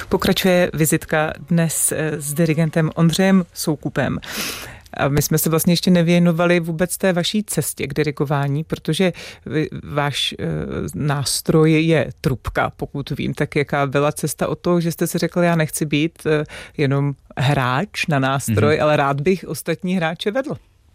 Pokračuje vizitka dnes s dirigentem Ondřejem Soukupem. A my jsme se vlastně ještě nevěnovali vůbec té vaší cestě k dirigování, protože váš nástroj je trubka, pokud vím. Tak jaká byla cesta od toho, že jste si řekl, já nechci být jenom hráč na nástroj, ale rád bych ostatní hráče vedl?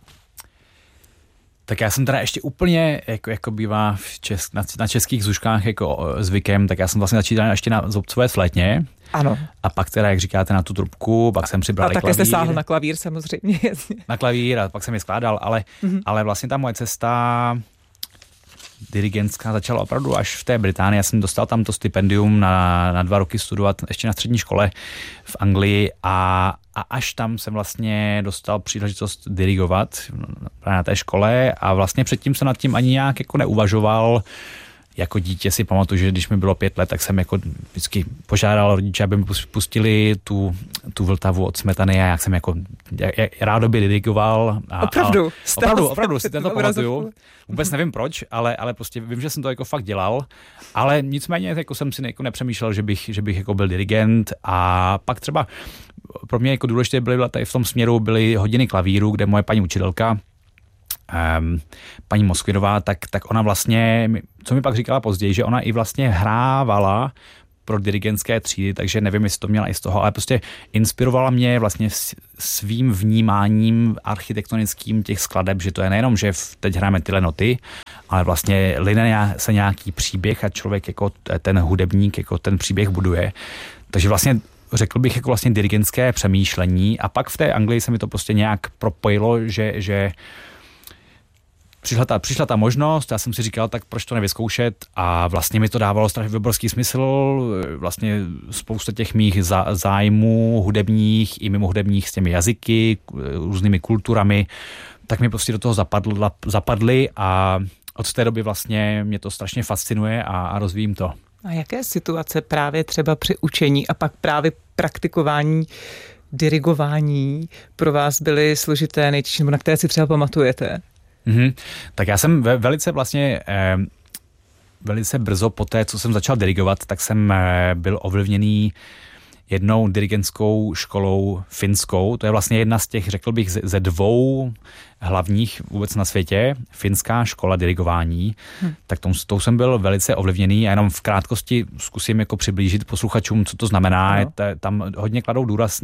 Tak já jsem teda ještě úplně, jako bývá na českých zuškách jako zvykem, tak já jsem vlastně začínal ještě na zoubcové flétně. Ano. A pak teda, jak říkáte, na tu trubku, pak jsem přibral klavír. A také jste sáhl na klavír samozřejmě. Na klavír a pak jsem je skládal, ale vlastně ta moje cesta dirigentská začala opravdu až v té Británii. Já jsem dostal tam to stipendium na 2 roky studovat ještě na střední škole v Anglii a až tam jsem vlastně dostal příležitost dirigovat na té škole a vlastně předtím jsem nad tím ani nějak jako neuvažoval. Jako dítě si pamatuju, že když mi bylo 5 let, tak jsem jako vždycky požádal rodiče, aby mi pustili tu Vltavu od Smetany a jak jsem jako rádoby dirigoval. Opravdu si to pamatuju. Vůbec nevím proč, ale prostě vím, že jsem to jako fakt dělal, ale nicméně jako jsem si jako nepřemýšlel, že bych jako byl dirigent a pak třeba pro mě jako důležité byly v tom směru byly hodiny klavíru, kde moje paní učitelka paní Moskvinová, tak ona vlastně, co mi pak říkala později, že ona i vlastně hrávala pro dirigentské třídy, takže nevím, jestli to měla i z toho, ale prostě inspirovala mě vlastně svým vnímáním architektonickým těch skladeb, že to je nejenom, že teď hrajeme tyhle noty, ale vlastně line se nějaký příběh a člověk jako ten hudebník jako ten příběh buduje. Takže vlastně řekl bych jako vlastně dirigentské přemýšlení a pak v té Anglii se mi to prostě nějak propojilo, že Přišla ta možnost, já jsem si říkal, tak proč to nevyzkoušet a vlastně mi to dávalo strašně obrovský smysl, vlastně spousta těch mých zájmů hudebních i mimo hudebních s těmi jazyky, různými kulturami, tak mi prostě do toho zapadly a od té doby vlastně mě to strašně fascinuje a rozvíjím to. A jaké situace právě třeba při učení a pak právě praktikování dirigování pro vás byly složité nejtěžší, nebo na které si třeba pamatujete? Tak já jsem velice brzo po té, co jsem začal dirigovat, tak jsem byl ovlivněný jednou dirigentskou školou finskou. To je vlastně jedna z těch, řekl bych, ze 2 hlavních vůbec na světě. Finská škola dirigování. Tak tou jsem byl velice ovlivněný a jenom v krátkosti zkusím jako přiblížit posluchačům, co to znamená. Tam hodně kladou důraz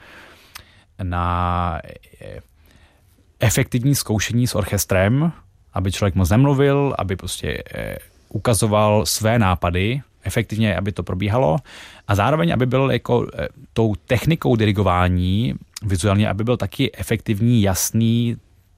na efektivní zkoušení s orchestrem, aby člověk moc nemluvil, aby prostě ukazoval své nápady, efektivně, aby to probíhalo a zároveň, aby byl jako tou technikou dirigování vizuálně, aby byl taky efektivní, jasný,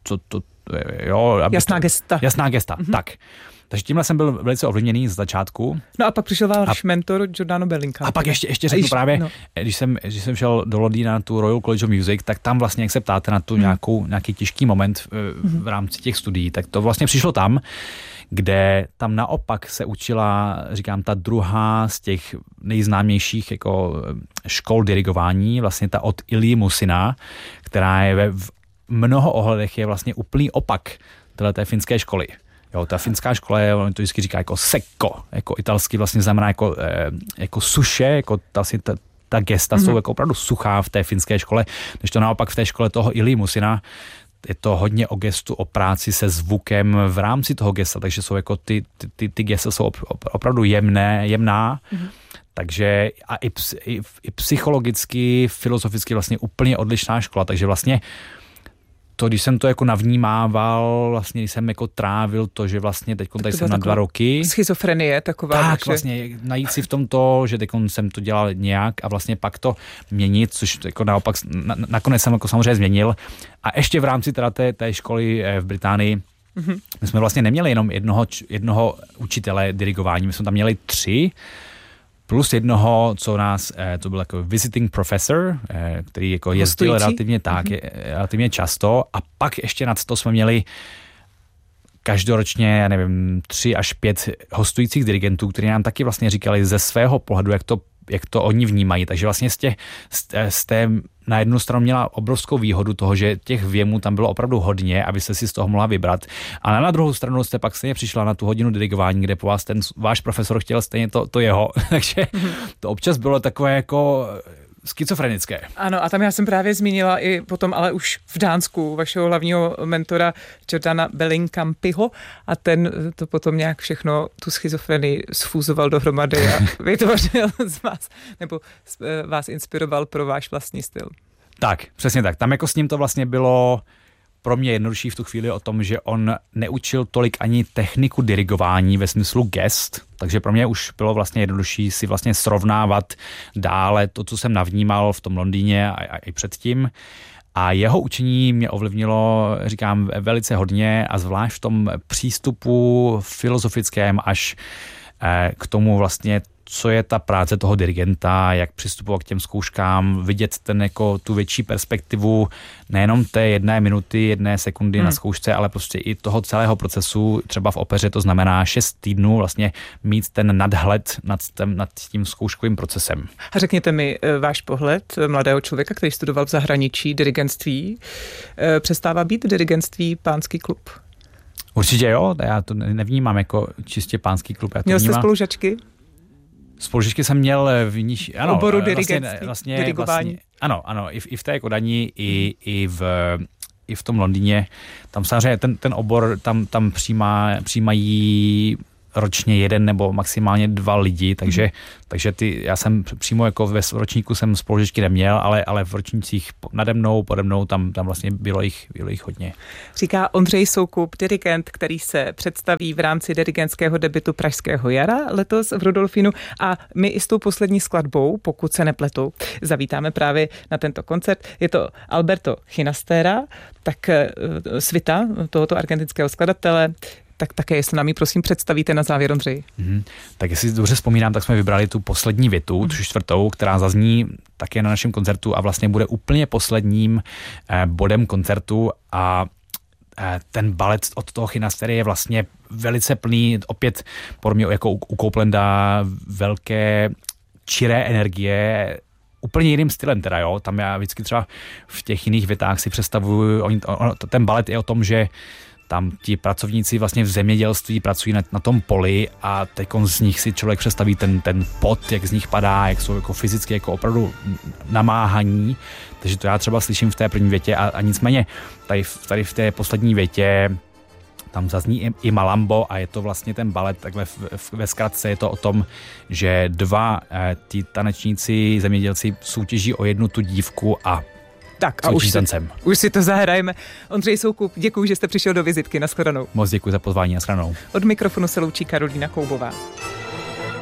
jasná gesta, tak. Takže tímhle jsem byl velice ovlivněný z začátku. No a pak přišel váš mentor Giordano Bellinka. A pak ještě řeknu právě, když jsem šel do Londýna na tu Royal College of Music, tak tam vlastně, jak se ptáte na tu nějaký těžký moment v rámci těch studií, tak to vlastně přišlo tam, kde tam naopak se učila, říkám, ta druhá z těch nejznámějších jako škol dirigování, vlastně ta od Ilji Musina, která je v mnoho ohledech je vlastně úplný opak té finské školy. Jo, ta finská škola je, on to vždycky říká jako secco, jako italsky vlastně znamená jako suše, jako ta gesta jsou jako opravdu suchá v té finské škole, než to naopak v té škole toho Ilji Musina je to hodně o gestu, o práci se zvukem v rámci toho gesta, takže jsou jako ty gesta jsou opravdu jemná, takže a i psychologicky, filozoficky vlastně úplně odlišná škola, takže vlastně to, když jsem to jako navnímával, vlastně když jsem jako trávil to, že vlastně teď tady jsem na 2 roky. Schizofrenie taková. Tak vlastně najít si v tom to, že teď jsem to dělal nějak a vlastně pak to měnit, což jako naopak nakonec jsem jako samozřejmě změnil. A ještě v rámci teda té školy v Británii my jsme vlastně neměli jenom jednoho učitele dirigování, my jsme tam měli 3, plus jednoho, co byl jako visiting professor, který jako jezdil relativně často a pak ještě nad to jsme měli každoročně, já nevím, 3 až 5 hostujících dirigentů, kteří nám taky vlastně říkali ze svého pohledu, jak to oni vnímají. Takže vlastně z té na jednu stranu měla obrovskou výhodu toho, že těch věmů tam bylo opravdu hodně, abyste si z toho mohla vybrat. A na druhou stranu jste pak stejně přišla na tu hodinu dirigování, kde po vás ten váš profesor chtěl stejně to jeho. Takže to občas bylo takové jako schizofrenické. Ano, a tam já jsem právě zmínila i potom, ale už v Dánsku, vašeho hlavního mentora Jordana Bellingcampiho, a ten to potom nějak všechno, tu schizofrenii sfúzoval dohromady a vytvořil z vás, nebo vás inspiroval pro váš vlastní styl. Tak, přesně tak. Tam jako s ním to vlastně bylo pro mě jednodušší v tu chvíli o tom, že on neučil tolik ani techniku dirigování ve smyslu gest, takže pro mě už bylo vlastně jednodušší si vlastně srovnávat dále to, co jsem navnímal v tom Londýně a i předtím. A jeho učení mě ovlivnilo, říkám, velice hodně a zvlášť v tom přístupu filozofickém až k tomu vlastně, co je ta práce toho dirigenta, jak přistupovat k těm zkouškám, vidět jako tu větší perspektivu nejenom té 1 minuty, 1 sekundy na zkoušce, ale prostě i toho celého procesu, třeba v opeře to znamená 6 týdnů vlastně mít ten nadhled nad tím zkouškovým procesem. A řekněte mi váš pohled mladého člověka, který studoval v zahraničí dirigentství. Přestává být dirigentství pánský klub? Určitě jo, já to nevnímám jako čistě pánský klub. Měl jste spolužačky? Spolužečky jsem měl v oboru dirigentství, dirigování. Vlastně, ano, i v té Kodani, i v tom Londýně. Tam samozřejmě ten obor, tam přijímají ročně 1 nebo maximálně 2 lidi, takže já jsem přímo jako ve ročníku jsem spolužečky neměl, ale v ročnících pode mnou, tam vlastně bylo jich hodně. Říká Ondřej Soukup, dirigent, který se představí v rámci dirigentského debutu Pražského jara letos v Rudolfínu, a my i s tou poslední skladbou, pokud se nepletu, zavítáme právě na tento koncert. Je to Alberto Ginastera, tak svita tohoto argentinského skladatele. Tak také, jestli nám ji prosím představíte na závěr, Ondřej. Tak jestli dobře vzpomínám, tak jsme vybrali tu poslední větu, tu 4., která zazní také na našem koncertu a vlastně bude úplně posledním bodem koncertu, a ten balet od toho Ginastery je vlastně velice plný, opět pro mě jako u Copeland velké čiré energie, úplně jiným stylem teda, jo. Tam já vždycky třeba v těch jiných větách si představuju, ten balet je o tom, že tam ti pracovníci vlastně v zemědělství pracují na tom poli a teď z nich si člověk představí ten pot, jak z nich padá, jak jsou jako fyzicky jako opravdu namáhaní. Takže to já třeba slyším v té první větě a nicméně tady v té poslední větě tam zazní i malambo a je to vlastně ten balet, takhle ve zkratce je to o tom, že 2 ti tanečníci, zemědělci soutěží o 1 tu dívku a tak a už si to zahrajeme. Ondřej Soukup, děkuji, že jste přišel do vizitky. Nashledanou. Moc děkuji za pozvání. Nashledanou. Od mikrofonu se loučí Karolína Koubová.